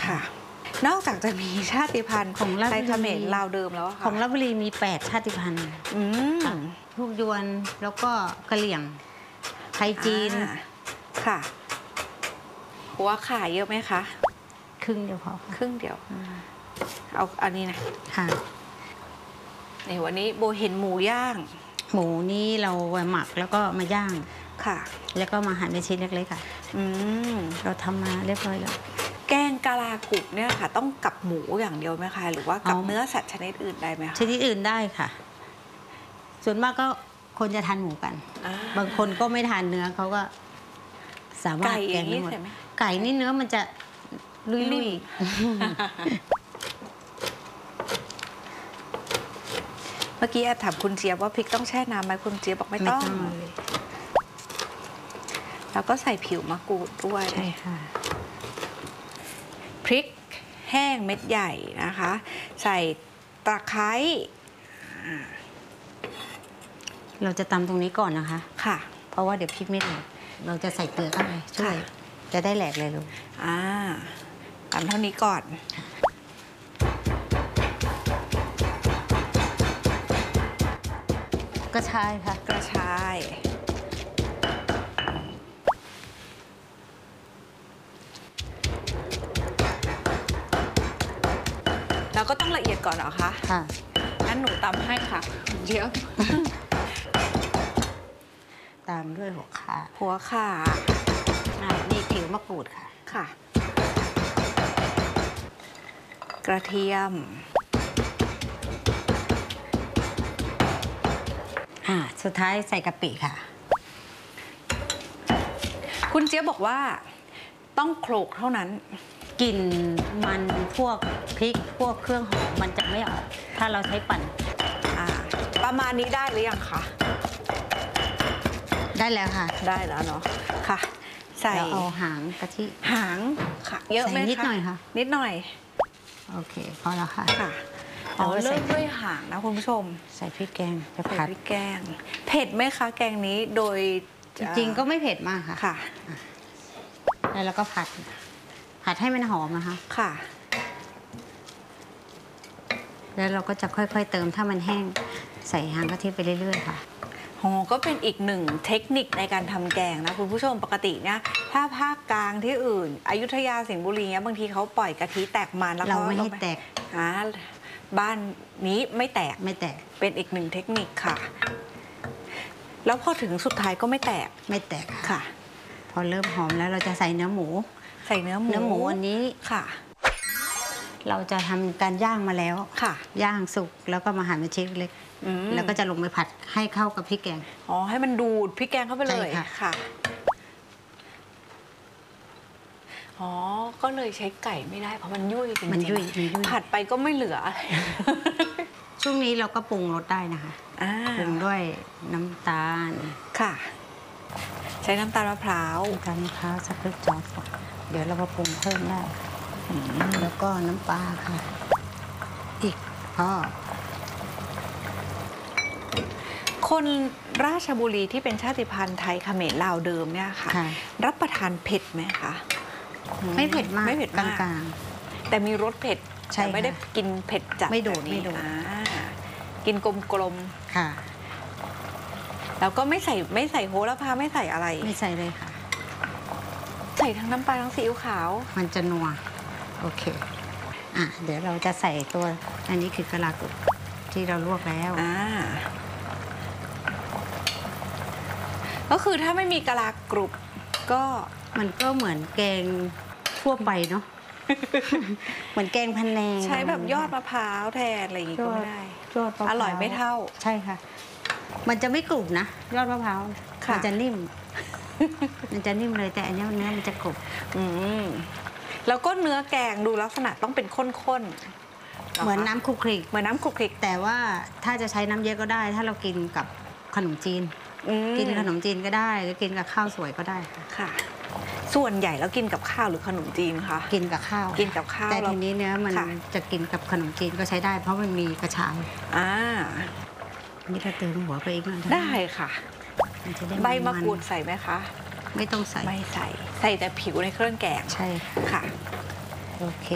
ค่ะ นอกจากจะมีชาติพันธุ์ของราชบุรีไทยเขมรลาวเดิมแล้วค่ะของราชบุรีมี8ชาติพันธุ์พวกยวนแล้วก็กะเหรี่ยงไทยจีนค่ะหัวขาเยอะไหมคะครึ่งเดียวพอครึ่งเดียวเอาอันนี้นะค่ะในวันนี้โบเห็นหมูย่างหมูนี้เราไว้หมักแล้วก็มาย่างค่ะแล้วก็มาหั่นเป็นชิ้นเล็กๆค่ะเราทำมาเรียบร้อยแล้วแกงกะลากุบเนี่ยค่ะต้องกับหมูอย่างเดียวไหมคะหรือว่ากับเนื้อสัตว์ชนิดอื่นได้ไหมคะชนิดอื่นได้ค่ะส่วนมากก็คนจะทานหมูกันบางคนก็ไม่ทานเนื้อเขาก็สามารถแกงได้หมดไก่นี่เนื้อมันจะลุยๆเมื่อกี้แอบถามคุณเจี๊ยบว่าพริกต้องแช่น้ำไหมคุณเจี๊ยบบอกไม่ต้องแล้วก็ใส่ผิวมะกรูดด้วยใช่ค่ะพริกแห้งเม็ดใหญ่นะคะใส่ตะไคร้เราจะตำตรงนี้ก่อนนะคะค่ะเพราะว่าเดี๋ยวพริกไม่แหลกเราจะใส่เกลือเข้าไปช่วยจะได้แหลกเลยลูกตำเท่านี้ก่อนกระชายค่ะกระชายแล้วก็ต้องละเอียดก่อนเหรอคะค่ะงั้นหนูตำให้ค่ะเดี๋ยวตามด้วยหัวข่านี่ผิวมะกรูดค่ะค่ะกระเทียมสุดท้ายใส่กะปิค่ะคุณเจี๊ยบบอกว่าต้องโขลกเท่านั้นกลิ่นมันพวกพริกพวกเครื่องหอมมันจะไม่ออกถ้าเราใช้ปั่นประมาณนี้ได้หรือยังคะได้แล้วค่ะได้แล้วเนาะค่ะใส่เอาหางกะทิหางค่ะเยอะไหมคะนิดหน่อยค่ะนิดหน่อยโอเคพอแล้วค่ะเริ่มด้วยหางนะคุณผู้ชมใส่พริกแกงไปผัดพริกแกงเผ็ดไหมคะแกงนี้โดยจริงๆก็ไม่เผ็ดมากค่ะค่ะแล้วก็ผัดให้มันหอมนะคะค่ะแล้วเราก็จะค่อยๆเติมถ้ามันแห้งใส่หางกะทิไปเรื่อยๆค่ะก็เป็นอีกหนึ่งเทคนิคในการทำแกงนะคุณผู้ชมปกติเนี่ยถ้าภาคกลางที่อื่นอยุธยาสิงห์บุรีเนี่ยบางทีเขาปล่อยกะทิแตกมันแล้วเราไม่ให้แตกบ้านนี้ไม่แตกเป็นอีกหนึ่งเทคนิคค่ะแล้วพอถึงสุดท้ายก็ไม่แตกค่ะพอเริ่มหอมแล้วเราจะใส่เนื้อหมูอันนี้ค่ะเราจะทำการย่างมาแล้วค่ะย่างสุกแล้วก็มาหั่นเป็นชิ้นเล็กแล้วก็จะลงไปผัดให้เข้ากับพริกแกงให้มันดูดพริกแกงเข้าไปเลยค่ะก็เลยใช้ไก่ไม่ได้เพราะมันยุ่ยจริงๆผัดไปก็ไม่เหลือช่วงนี้เราก็ปรุงรสได้นะคะปรุงด้วยน้ำตาลค่ะใช้น้ำตาลมะพร้าวสักเล็กน้อยเดี๋ยวเรามาปรุงเพิ่มได้แล้วก็น้ำปลาค่ะอีกคนราชบุรีที่เป็นชาติพันธุ์ไทยเขมรลาวเดิมเนี่ยค่ะรับประทานเผ็ดไหมคะไม่เผ็ดมากกลางๆแต่มีรสเผ็ดแต่ไม่ได้กินเผ็ดจัดไม่โดดกินกลมๆค่ะแล้วก็ไม่ใส่โหระพาไม่ใส่อะไรไม่ใส่เลยค่ะใส่ทั้งน้ำปลาทั้งซีอิ๊วขาวมันจะนัวโอเคเดี๋ยวเราจะใส่ตัวอันนี้คือกะลากุดที่เราลวกแล้วก็คือถ้าไม่มีกะลากรุบก็มันก็เหมือนแกงทั่วไปเนาะเหมือนแกงพะแนงใช้แบบยอดมะพร้าวแทนอะไรอย่างงี้ก็ไม่ได้อร่อยไม่เท่าใช่ค่ะมันจะไม่กรุบนะยอดมะพร้าวมันจะนิ่มเลยแต่อันนี้เนื้อมันจะกรุบแล้วก็เนื้อแกงดูลักษณะต้องเป็นข้นๆเหมือนน้ำคลุกคลิกแต่ว่าถ้าจะใช้น้ำเยอะก็ได้ถ้าเรากินกับขนมจีนกินขนมจีนก็ได้หรือกินกับข้าวสวยก็ได้ค่ะส่วนใหญ่แล้วกินกับข้าวหรือขนมจีนคะกินกับข้าวแต่ทีนี้เนื้อมันจะกินกับขนมจีนก็ใช้ได้เพราะมันมีกระชายนี่ถ้าเติมหัวไปอีกหน่อยได้ค่ะใบมะกรูดใส่ไหมคะไม่ต้องใส่ไม่ใส่แต่ผิวในเครื่องแกงใช่ค่ะโอเค